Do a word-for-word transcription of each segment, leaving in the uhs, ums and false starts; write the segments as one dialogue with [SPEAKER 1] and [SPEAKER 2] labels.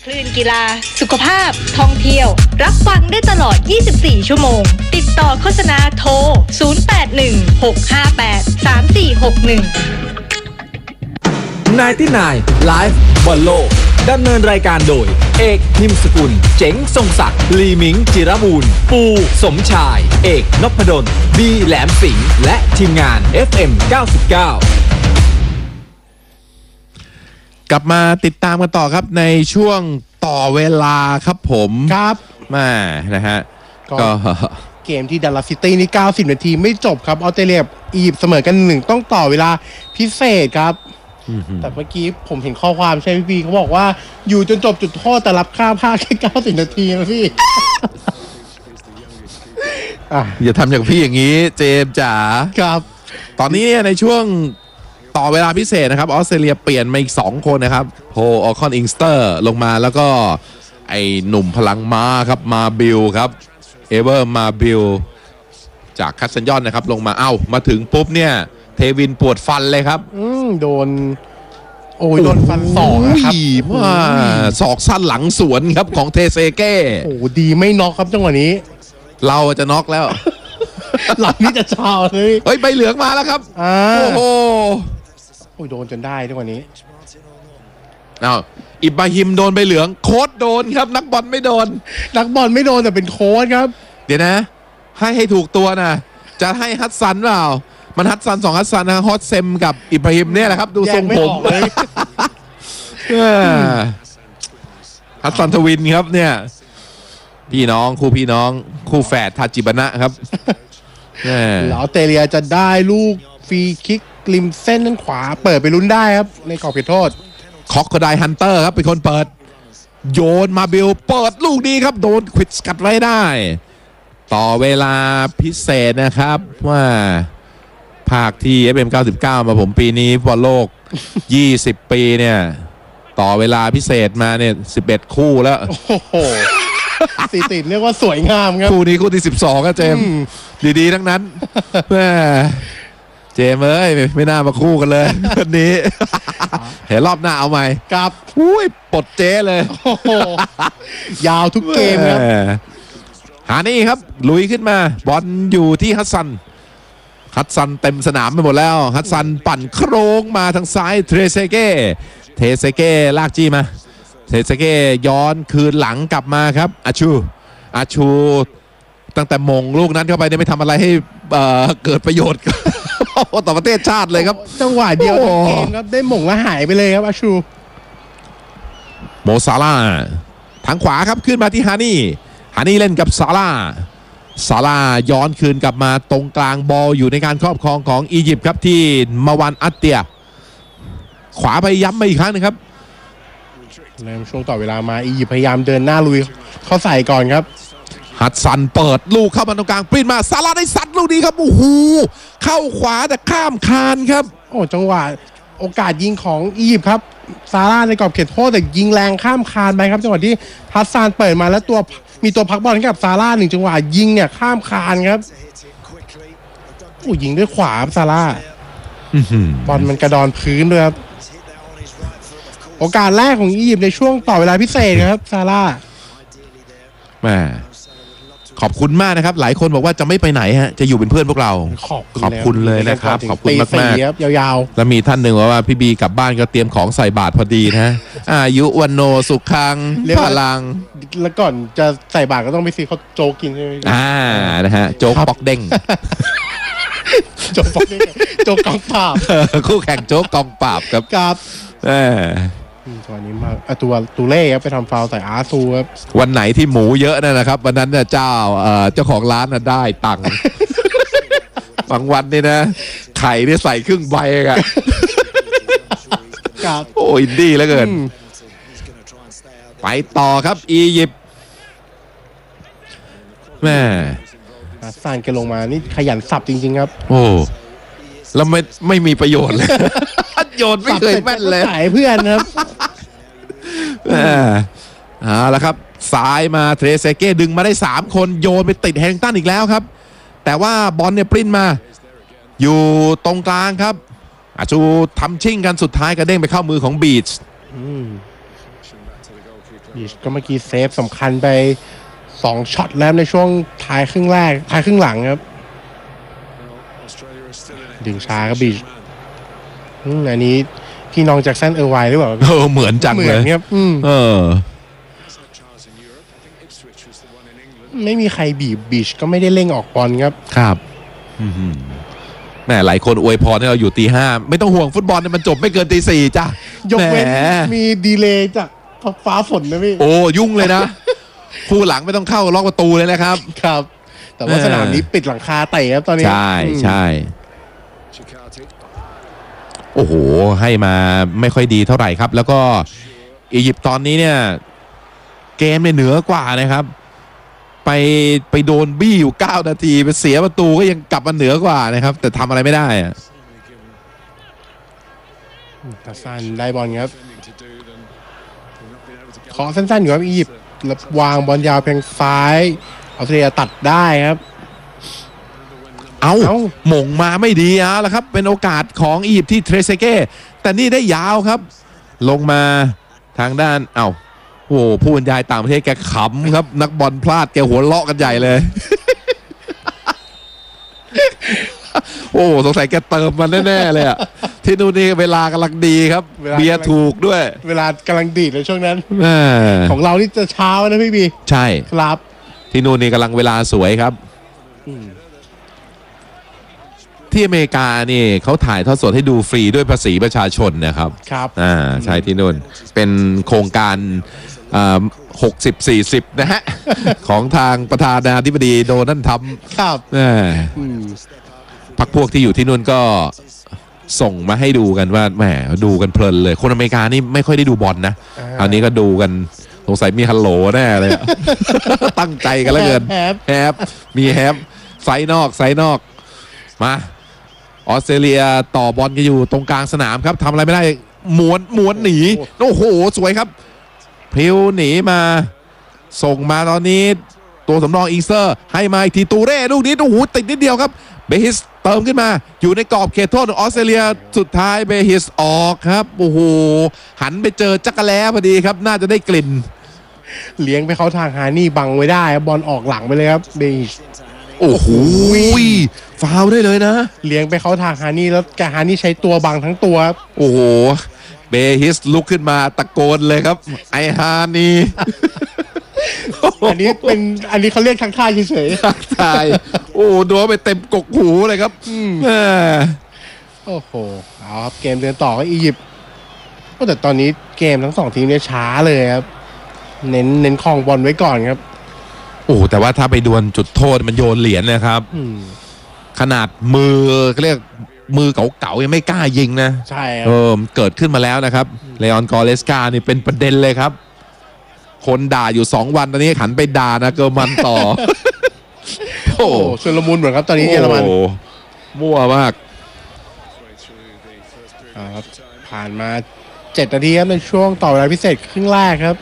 [SPEAKER 1] คลื่นกีฬาสุขภาพท่องเที่ยวรับฟังได้ตลอดยี่สิบสี่ชั่วโมงติดต่อโฆษณาโทรศูนย์ แปด หนึ่ง หก ห้า แปด สาม สี่ หก หนึ่ง
[SPEAKER 2] นายที่นายไลฟ์บอลโลกดำเนินรายการโดยเอกนิมสกุลเจ๋งทรงศักดิ์ลีมิงจิรบูรณ์ปูสมชายเอกนพดลบีแหลมสิงห์และทีมงาน เอฟ เอ็ม เก้าสิบเก้
[SPEAKER 3] กลับมาติดตามกันต่อครับในช่วงต่อเวลาครับผม
[SPEAKER 4] ครับ
[SPEAKER 3] มานะฮะก็
[SPEAKER 4] เกมที่ดัลลัสซิตี้นี่เก้าสิบนาทีไม่จบครับออสเตรเลียอียิปต์เสมอกันหนึ่งต้องต่อเวลาพิเศษครับแต่เมื่อกี้ผมเห็นข้อความใช่พี่เขาบอกว่าอยู่จนจบจุดโทษแต่รับค่าภาคแค่เก้าสิบนาทีนะพี่
[SPEAKER 3] อย่าทำอย่างพี่อย่างนี้เจมจ๋า
[SPEAKER 4] ครับ
[SPEAKER 3] ตอนนี้ในช่วงต่อเวลาพิเศษนะครับออสเตรเลียเปลี่ยนมาอีกสองคนนะครับโพออคอนอิงสเตอร์ลงมาแล้วก็ไอ้หนุ่มพลังม้าครับมาบิลครับเอเวอร์มาบิลจากคัสซันยอนนะครับลงมาเอ้ามาถึงปุ๊บเนี่ยเทวินปวดฟันเลยครับ
[SPEAKER 4] อืมโดนโอ้ยโดนฟันศอกครับ
[SPEAKER 3] ว่าศอกสั้นหลังสวนครับของเทเซเก้
[SPEAKER 4] โอ้ดีไม่น็อกครับจังหวะนี้
[SPEAKER 3] เราจะน็อกแล้ว
[SPEAKER 4] หลังนี้จะเช้าเลย
[SPEAKER 3] เฮ้ยใบเหลืองมาแล้วครับโอ้โห
[SPEAKER 4] โอ้ยโดนจนได้จังหวะนี้
[SPEAKER 3] อ้าวอิบราฮิมโดนใบเหลืองโค้ดโดนครับนักบอลไม่โดน
[SPEAKER 4] นักบอลไม่โดนแต่เป็นโค้ดครับ
[SPEAKER 3] เดี๋ยวนะให้ให้ถูกตัวนะจะให้ฮัตซันเปล่ามันฮัตซันสองฮัตซันนะฮอตเซมกับอิบราฮิมเนี่ยแหละครับดูทรงผมเลยฮัตซันทวินครับเนี่ยพี่น้องคู่พี่น้องคู่แฝดทาจิบานะครับ
[SPEAKER 4] แล้วออสเตรเลียจะได้ลูกฟรีคิกริมเส้นด้านขวาเปิดไปลุ้นได้ครับในกรอบเขตโทษ
[SPEAKER 3] คอกโคไดฮันเตอร์ครับเป็นคนเปิดโยนมาบิลเปิดลูกนี้ครับโดนควิดสกัดไว้ได้ต่อเวลาพิเศษนะครับว่าภาคที่ เอฟ เอ็ม เก้าสิบเก้ามาผมปีนี้บอลโลกยี่สิบปีเนี่ยต่อเวลาพิเศษมาเนี่ยสิบเอ็ดคู่แล้ว
[SPEAKER 4] โอ้โหสีติดเรียกว่าสวยงามครับ
[SPEAKER 3] คู่นี้คู่ที่สิบสองครับเจมดีๆทั้งนั้นแม่เจมเอ้ยไม่น่ามาคู่กันเลยวันนี้เห็นรอบหน้าเอาใหม่
[SPEAKER 4] ครับ
[SPEAKER 3] อุ้ยปลดเจ๊เลย
[SPEAKER 4] ยาวทุกเกมครับ
[SPEAKER 3] หานี่ครับลุยขึ้นมาบอลอยู่ที่ฮัตซันฮัตซันเต็มสนามไปหมดแล้วฮัตซันปั่นโครงมาทางซ้ายเทเซเก้เทเซเก้ลากจี้มาเทเซเก้ย้อนคืนหลังกลับมาครับอาชูอาชูตั้งแต่มงลูกนั้นเข้าไปเนี่ยไม่ทำอะไรให้เกิดประโยชน์ต่อประเทศชาติเลยครับ
[SPEAKER 4] จังหวะเดียวเกมครับได้มงแล้วหายไปเลยครับอาชู
[SPEAKER 3] โมซาร่าทางขวาครับขึ้นมาที่ฮานี่ฮานี่เล่นกับซาร่าซาร่าย้อนคืนกลับมาตรงกลางบอลอยู่ในการครอบครองของอียิปต์ครับที่มาวันอัตเตียขวาไปย้ำมาอีกครั้งนึงครับ
[SPEAKER 4] ในช่วงต่อเวลามาอียิปต์พยายามเดินหน้าลุยเข้าใส่ก่อนครับ
[SPEAKER 3] ฮัตซันเปิดลูกเข้ามาตรงกลางปริ้นมาซาร่าได้ซัดลูกนี้ครับโอ้โหเข้าขวาแต่ข้ามคานครับ
[SPEAKER 4] โอ้จังหวะโอกาสยิงของอียิปต์ครับซาร่าในกรอบเขตโทษแต่ยิงแรงข้ามคานไปครับจังหวะที่ฮัตซันเปิดมาแล้วตัวมีตัวพักบอลให้กับซาร่าหนึ่งจังหวะยิงเนี่ยข้ามคานครับโอ้ยิงด้วยขวาซาร่าบอลมันกระดอนพื้นด้วยครับโอกาสแรกของอียิปต์ในช่วงต่อเวลาพิเศษครับซาร่า
[SPEAKER 3] แม่ขอบคุณมากนะครับหลายคนบอกว่าจะไม่ไปไหนฮะจะอยู่เป็นเพื่อนพวกเราขอบคุณเลยนะครับขอบคุณมากมาก
[SPEAKER 4] ยาว
[SPEAKER 3] ๆแล้วมีท่านหนึ่งว่าพี่บีกลับบ้านก็เตรียมของใส่บาตรพอดีนะอายุวันโนสุขังพลัง
[SPEAKER 4] แล้วก่อนจะใส่บาตรก็ต้องไปซื้อเขาโจ๊กกินใช่ไหม
[SPEAKER 3] อ่านะฮะโจ๊กปอกเด้ง
[SPEAKER 4] โจ๊กปอกเด้งโจ๊กกองปราบ
[SPEAKER 3] คู่แข่งโจ๊กกองปราบครับ
[SPEAKER 4] ครับ
[SPEAKER 3] เออ
[SPEAKER 4] ตัวนี้มาตัวตูเล่ครับไปทำฟาวใส่อาร์ซูครับ
[SPEAKER 3] วันไหนที่หมูเยอะนะครับวันนั้นเนี่ยเจ้าเจ้าของร้านน่ะได้ตังค์บางวันนี่นะไข่เนี่ยใส่ครึ่งใบอะ
[SPEAKER 4] ครับ
[SPEAKER 3] โอ้อินดี้แล้วเกินไปต่อครับอียิปต์แม่
[SPEAKER 4] ฮัสซันแกลงมานี่ขยันสับจริงๆครับ
[SPEAKER 3] โอ้แล้วไม่ไม่มีประโยชน์เลยโยนไม่เคยแม่นเลย
[SPEAKER 4] สายเพื่อนครับ
[SPEAKER 3] อ่าแล้วครับซ้ายมาเทรเซเก้ดึงมาได้สามคนโยนไปติดแฮงตันอีกแล้วครับแต่ว่าบอลเนี่ยปริ้นมาอยู่ตรงกลางครับอาชูทำชิ่งกันสุดท้ายกระเด้งไปเข้ามือของบีช
[SPEAKER 4] บีชก็เมื่อกี้เซฟสำคัญไปสองช็อตแล้วในช่วงท้ายครึ่งแรกท้ายครึ่งหลังครับดึงช้าครับบีชอืมอันนี้พี่น้องแจ็คสันเออร์ไวหรือเปล่า
[SPEAKER 3] เออเหมือนจัง
[SPEAKER 4] เหมื
[SPEAKER 3] เล
[SPEAKER 4] อน
[SPEAKER 3] ย
[SPEAKER 4] ครับอืม
[SPEAKER 3] เออ
[SPEAKER 4] ไม่มีใครบีบบีชก็ไม่ได้เร่งออกบอลครับ
[SPEAKER 3] ครับอื้อหือแหมหลายคนอวยพรให้เราอยู่ตีห้าไม่ต้องห่วงฟุตบอลเนี่ยมันจบไม่เกินตีสี่จ้ะ
[SPEAKER 4] ยกเว้น
[SPEAKER 3] แหม
[SPEAKER 4] มีดีเลย์จากฟ้าฝนนะพี่
[SPEAKER 3] โอ้ยุ่งเลยนะ คู่หลังไม่ต้องเข้าล็อกประตูเลยนะครับ
[SPEAKER 4] ครับ แต่ว่า
[SPEAKER 3] เออ
[SPEAKER 4] สนามนี้ปิดหลังคาเตะครับตอนนี้
[SPEAKER 3] ใช่ใช่โอ้โหให้มาไม่ค่อยดีเท่าไหร่ครับ แล้วก็อียิปต์ตอนนี้เนี่ยเกมเนี่ยเหนือกว่านะครับ ไปไปโดนบี้อยู่เก้านาทีไปเสียประตูก็ยังกลับมาเหนือกว่านะครับ แต่ทำอะไรไม่ได้อะ
[SPEAKER 4] ทัสซันได้บอลครับขอสั้นๆอยู่ครับอียิปต์แล้ววางบอลยาวเพียงซ้ายออสเตรเลียตัดได้ครับ
[SPEAKER 3] เอา
[SPEAKER 4] เอ้า
[SPEAKER 3] หม่งมาไม่ดีเอาละครับ เป็นโอกาสของอียิปต์ที่เทรเซเก้แต่นี่ได้ยาวครับ ลงมาทางด้านเอา้าโอ้โหผู้บรรยายต่างประเทศแกขำครับ นักบอลพลาดแกหัวเราะกันใหญ่เลย โอ้สงสัยแกเติมมันแน่ๆเลยอะที่นู่นนี่เวลากำลังดีครับ
[SPEAKER 4] เวลา
[SPEAKER 3] เบียร์ถูกด้วย
[SPEAKER 4] เวลากำลังดีดในช่วงนั้น
[SPEAKER 3] แม่
[SPEAKER 4] ของเรานี่จะเช้านะพี่บี
[SPEAKER 3] ใช่
[SPEAKER 4] ครับ
[SPEAKER 3] ที่นู่นนี่กำลังเวลาสวยครับ ที่อเมริกานี่เขาถ่ายทอดสดให้ดูฟรีด้วยภาษีประชาชนนะครับ
[SPEAKER 4] ครับ
[SPEAKER 3] อ่าใช่ที่นู่นเป็นโครงการหกสิบสี่สิบนะฮะ ของทางประธานาธิบดีโดนัลด์ทรัมป์
[SPEAKER 4] ครับ
[SPEAKER 3] อ่า
[SPEAKER 4] อืม
[SPEAKER 3] พักพวกที่อยู่ที่นู่นก็ส่งมาให้ดูกันว่าแหมดูกันเพลินเลย คนอเมริกานี่ไม่ค่อยได้ดูบอลนะอันนี้ก็ดูกันสงสัยมีฮัลโหลแน่เลยอะ ตั้งใจกันแล้วเกิน
[SPEAKER 4] แฮป
[SPEAKER 3] แฮปมีแฮปไซส์นอกไซส์นอกมาออสเตรเลียต่อบอลกันอยู่ตรงกลางสนามครับทำอะไรไม่ได้ม้วนม้วนหนีโอ้โหสวยครับพริวหนีมาส่งมาตอนนี้ตัวสำรองอิงเซอร์ให้มาอีกทีตูเร่ลูกนี้โอ้โหติดนิดเดียวครับเบฮิสเติมขึ้นมาอยู่ในกรอบเขตโทษของออสเตรเลียสุดท้ายเบฮิสออกครับโอ้โหหันไปเจอจักรแล้พอดีครับน่าจะได้กลิ่น
[SPEAKER 4] เลี้ยงไปเขาทางฮานี่บังไว้ได้ครับบอลออกหลังไปเลยครับบีช
[SPEAKER 3] โอ้โหฟาวล์ได้เลยนะ
[SPEAKER 4] เลี้ยงไปเขาทางฮานี่แล้วแกฮานี่ใช้ตัวบังทั้งตัวครับ
[SPEAKER 3] โอ้โหเบฮิสลุกขึ้นมาตะโกนเลยครับไอฮานี
[SPEAKER 4] อันนี้เป็นอันนี้เขาเรียกทางท่าเฉย
[SPEAKER 3] ใช่โอ้โดนไปเต็มกกหูเลยครับแม่
[SPEAKER 4] ๆโอ้โหเอาครับเกมเดินต่อก็อียิปต์ก็แต่ตอนนี้เกมทั้งสองทีมเนี่ยช้าเลยครับเน้นเน้นครองบอลไว้ก่อนครับ
[SPEAKER 3] โอ้แต่ว่าถ้าไปดวลจุดโทษมันโยนเหรียญนะครับ
[SPEAKER 4] อืม
[SPEAKER 3] ขนาดมือเขาเรียกมือเก่าๆยังไม่กล้ายิงนะ
[SPEAKER 4] ใช่ค
[SPEAKER 3] เอ
[SPEAKER 4] รับ
[SPEAKER 3] อมันเกิดขึ้นมาแล้วนะครับเลออนกอเลสกานี่เป็นประเด็นเลยครับ คนด่าอยู่สองวันตอนนี้ขันไปด่านะเกอร์มันต่อ โอ้
[SPEAKER 4] โอ้ชุลมุนเหมือนครับตอนนี้เยอรมัน
[SPEAKER 3] โอ้มั่วมาก
[SPEAKER 4] เอาครับผ่านมาเจ็ดนาทีครับในช่วงต่อเวลาพิเศษครึ่งแรกครับ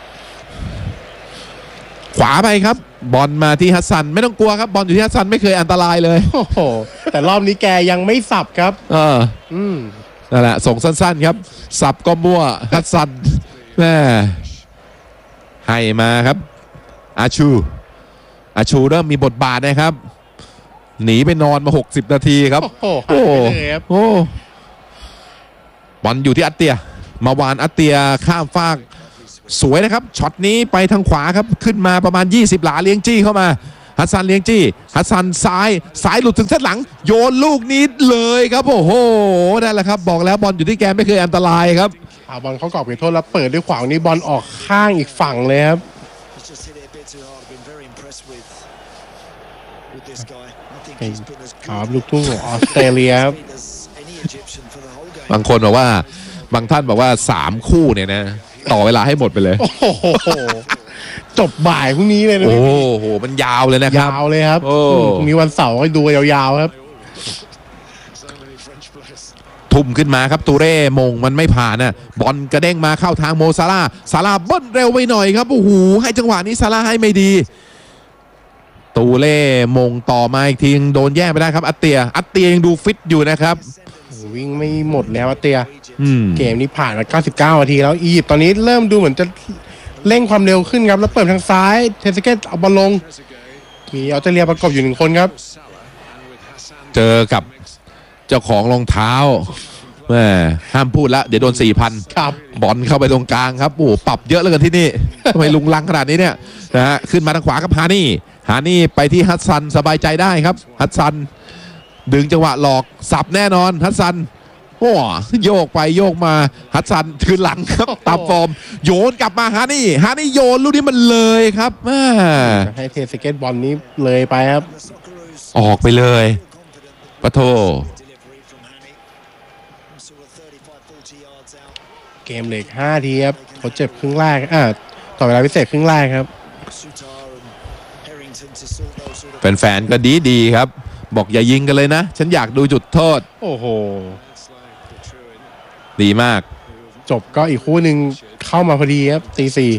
[SPEAKER 3] ขวาไปครับ บอลมาที่ฮัสซันไม่ต้องกลัวครับบอลอยู่ที่ฮัสซันไม่เคยอันตรายเลย
[SPEAKER 4] โอ้โหแต่รอบนี้แกยังไม่สับครับ
[SPEAKER 3] เออ
[SPEAKER 4] อืม
[SPEAKER 3] นั่นแหละส่งสั้นๆครับ สับก็มั่วฮัสซันแม่ให้มาครับ อาชู อาชูเริ่มมีบทบาทนะครับ หนีไปนอนมาหกสิบนาทีครับ
[SPEAKER 4] โอ้โหหายไปเลยครับ
[SPEAKER 3] โอ้บอลอยู่ที่อัตเตีย มาวานอัตเตียข้ามฟากสวยนะครับช็อตนี้ไปทางขวาครับขึ้นมาประมาณยี่สิบหลาเลี้ยงจี้เข้ามาฮัสซันเลี้ยงจี้ฮัสซันซ้ายซ้ายหลุดถึงเส้นหลังโยนลูกนี้เลยครับโอ้โหนั่นแหละครับบอกแล้วบอลอยู่ที่แกไม่เคยอันตรายครับ
[SPEAKER 4] เอาบอลเข้ากรอบเขตโทษแล้วเปิดด้วยขวางนี้บอลออกข้างอีกฝั่งเลยครับ
[SPEAKER 5] He's just hit it a bit too hard. Been very impressed with with this guy. I think
[SPEAKER 4] เป็น
[SPEAKER 5] he's been as
[SPEAKER 4] ขาว
[SPEAKER 5] good
[SPEAKER 4] ลูกทุ่งของออสเตรเลียครับ
[SPEAKER 5] as any Egyptian for the whole game.
[SPEAKER 3] บางคนบอกว่าบางท่านบอกว่าสามคู่เนี่ยนะต่อเวลาให้หมดไปเลย
[SPEAKER 4] โอ้โหจบบ่ายพรุ่งนี้เลยนะ
[SPEAKER 3] โอ้โหมันยาวเลยนะครับ
[SPEAKER 4] ยาวเลยครับ
[SPEAKER 3] โอ้
[SPEAKER 4] พรุ่งนี้วันเสาร์ให้ดูยาวๆครับ
[SPEAKER 3] ทุ่มขึ้นมาครับตูเร่มงมันไม่ผ่านนะบอลกระเด้งมาเข้าทางโมซาร่าซาร่าเบิ้ลเร็วไปหน่อยครับโอ้โหให้จังหวะนี้ซาร่าให้ไม่ดี ตูเล่มงต่อมาอีกทีโดนแย่งไปได้ครับอัตเตียอัตเตียยังดูฟิตอยู่นะครับ
[SPEAKER 4] โอ้โหวิ่งไม่หมดแล้วอะเตีย
[SPEAKER 3] อืม
[SPEAKER 4] เกมนี้ผ่านมาเก้าสิบเก้านาทีแล้วอียิปต์ตอนนี้เริ่มดูเหมือนจะเร่งความเร็วขึ้นครับแล้วเปิดทางซ้ายเทสเกตเอาบอลลงมีออสเตรเลียประกบอยู่หนึ่งคนครับ
[SPEAKER 3] เจอกับเจ้าของรองเท้าแม่ห้ามพูดละเดี๋ยวโดนสี่พัน
[SPEAKER 4] ครับ
[SPEAKER 3] บอลเข้าไปตรงกลางครับโอ้โหปรับเยอะเหลือเกินที่นี่ ทำไมลุงลังขนาดนี้เนี่ยนะฮะขึ้นมาทางขวากับฮานี่ฮานี่ไปที่ฮัสซันสบายใจได้ครับฮัสซันดึงจังหวะหลอกสับแน่นอนฮัสซันโอ้โยกไปโยกมาฮัสซันถือหลังครับตามฟอร์มโยนกลับมาฮานี่ฮานี่โยนลูกนี้มันเลยครับแม่
[SPEAKER 4] ให้เทสเกตบอลนี้เลยไปครับ
[SPEAKER 3] ออกไปเลยปะโท
[SPEAKER 4] เกมเหลือห้าทีครับทดเจ็บครึ่งแรกอ่าต่อเวลาพิเศษครึ่งแรกครับ
[SPEAKER 3] แฟนๆก็ดีดีๆครับ บอกอย่ายิงกันเลยนะ ฉันอยากดูจุดโทษ
[SPEAKER 4] โอ้โห
[SPEAKER 3] ดีมาก
[SPEAKER 4] จบก็อีกคู่หนึ่งเข้ามาพอดีครับตีสี่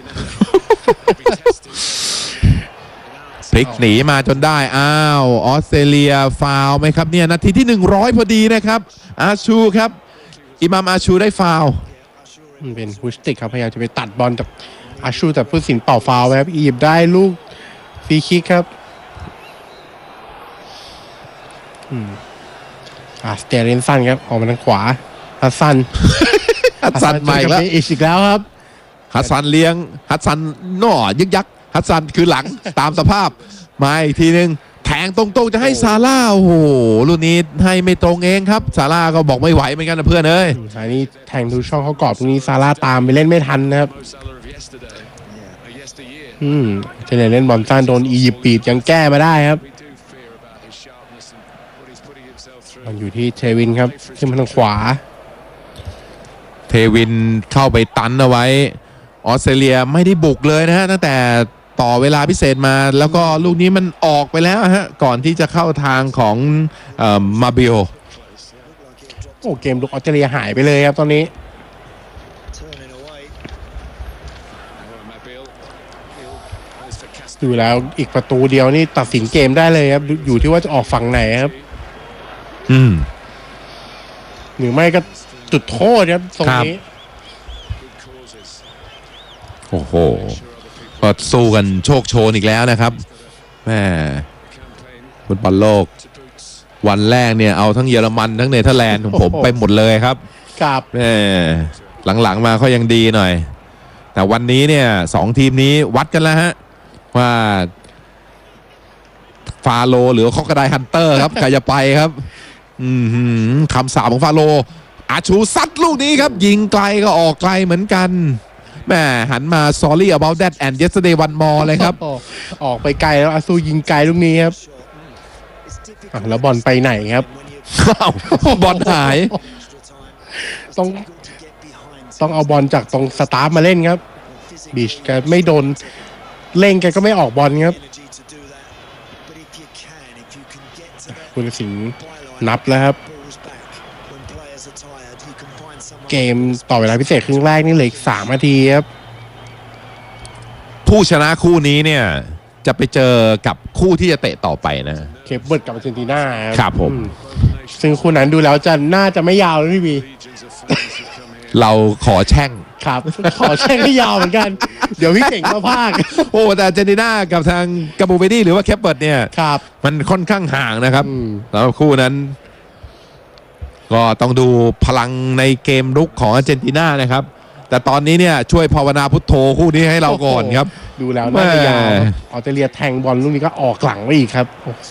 [SPEAKER 3] พลิกหนีมาจนได้ อ้าว ออสเตรเลียฟาวล์ไหมครับเนี่ย นาทีที่ หนึ่งร้อยพอดีนะครับ อาชูครับ อิมามอาชูได้ฟาวล์
[SPEAKER 4] มันเป็นฮุสติกครับพยายามจะไปตัดบอลจากอาชูแต่ผู้ตัดสินเป่าฟาวล์ไว้ครับอียิปต์ได้ลูกฟรีคิกครับอืมอ่าสเตเรนสันครับออกมาทางขวาฮัสซัน
[SPEAKER 3] ฮัสซันใหม่แล้ว
[SPEAKER 4] เจอกับเบอิชอีกแล้วครับ
[SPEAKER 3] ฮัสซันเลี้ยง ฮัสซันหน่อยึกยัก ฮัสซันคือหลัง ตามสภาพ มาอีกทีนึง แทงตรงๆจะให้ซาร่าโอ้โหลูกนี้ให้ไม่ตรงเองครับ ซาร่าก็บอกไม่ไหวเหมือนกันนะเพื่อนเอ้ย
[SPEAKER 4] อันนี้แทงทุกช่องเข้ากรอบตรงนี้ซาร่าตามไปเล่นไม่ทันนะครับอืมเจเนเล่นบอลสั้นโดนอียิปต์ปีดยังแก้มาได้ครับมันอยู่ที่เทวินครับขึ้นมาทางขวา
[SPEAKER 3] เทวินเข้าไปตันเอาไว้ ออสเตรเลียไม่ได้บุกเลยนะฮะตั้งแต่ต่อเวลาพิเศษมาแล้วก็ลูกนี้มันออกไปแล้วฮะก่อนที่จะเข้าทางของเอ่อมาบิโอ
[SPEAKER 4] โอ้เกมลุกออสเตรเลียหายไปเลยครับตอนนี้ดูแล้วอีกประตูเดียวนี่ตัดสินเกมได้เลยครับอยู่ที่ว่าจะออกฝั่งไหนครับ
[SPEAKER 3] อืม
[SPEAKER 4] หรือไม่ก็จุดโทษครับตรงนี้
[SPEAKER 3] โอ้โหก็สู้กันโชคโชนอีกแล้วนะครับแม่ฟุตบอลโลก วันแรกเนี่ยเอาทั้งเยอรมันทั้งเนเธอร์แลนด์ของผมไปหมดเลยครับ
[SPEAKER 4] ครับ
[SPEAKER 3] แม่หลังๆมาเขายังดีหน่อย แต่วันนี้เนี่ยสองทีมนี้วัดกันแล้วฮะว่าฟาโลหรือคอกระไดฮันเตอร์ครับ ใครจะไปครับ อืมคำสาปของฟาโลอาชูซัดลูกนี้ครับ ยิงไกลก็ออกไกลเหมือนกันแม่หันมา sorry about that and yesterday one more เลยครับ
[SPEAKER 4] ออกไปไกลแล้วอาซูยิงไกลลูกนี้ครับอ่ะแล้วบอลไปไหนครับ
[SPEAKER 3] บอลหาย
[SPEAKER 4] ต้องต้องเอาบอลจากตรงสตาร์ฟมาเล่นครับบิชแกไม่โดนเล่งแกก็ไม่ออกบอลครับคุณสิงห์นับแล้วครับเกมต่อเวลาพิเศษครึ่งแรกนี่เหลืออีกสามนาทีครับ
[SPEAKER 3] ผู้ชนะคู่นี้เนี่ยจะไปเจอกับคู่ที่จะเตะต่อไปนะ
[SPEAKER 4] เคปเบิร์ดกับอาร์เจนตินา
[SPEAKER 3] ครับผม
[SPEAKER 4] อืซึ่งคู่นั้นดูแล้วจะน่าจะไม่ยาวเลยพี่บี
[SPEAKER 3] เราขอแช่ง
[SPEAKER 4] ครับ ขอแช่งให้ยาวเหมือนกัน เดี๋ยวพี่เก่งมาพาก
[SPEAKER 3] โอ้แต่อาร์เจนตินากับทางกาโบเวดีหรือว่าแคปเปิร์ดเนี่ย
[SPEAKER 4] ครับ
[SPEAKER 3] มันค่อนข้างห่างนะครับ
[SPEAKER 4] อืม
[SPEAKER 3] สำหรับคู่นั้น ก็ต้องดูพลังในเกมรุกของอาร์เจนตินานะครับ แต่ตอนนี้เนี่ยช่วยภาวนาพุทโธคู่นี้ให้เราก่อนครับ
[SPEAKER 4] ดูแล้วน่าจะยาว
[SPEAKER 3] แม่
[SPEAKER 4] ออสเตรเลียแทงบอลลูกนี้ก็ออกหลังไปอีกครับโอ้โห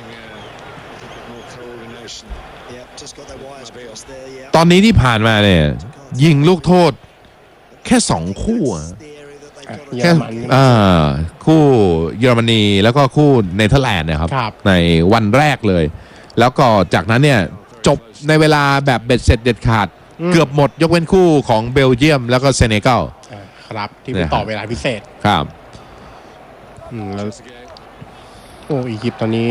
[SPEAKER 3] ตอนนี้ที่ผ่านมาเนี่ย ยิงลูกโทษ แค่สองคู่อะ
[SPEAKER 4] เยอ
[SPEAKER 3] แค่
[SPEAKER 4] รมัน
[SPEAKER 3] อ่าคู่เยอรมนีแล้วก็คู่เนเธอร์แลนด์นะครับ
[SPEAKER 4] ครับ
[SPEAKER 3] ในวันแรกเลย แล้วก็จากนั้นเนี่ยจบในเวลาแบบเบ็ดเสร็จเด็ดขาด เกือบหมดยกเว้นคู่ของเบลเยียมแล้วก็เซเนกัล
[SPEAKER 4] อ่าครับที่ไปต่อเวลาพิเศษ
[SPEAKER 3] ครับ
[SPEAKER 4] อืมแล้วโอ้อียิปต์ตอนนี้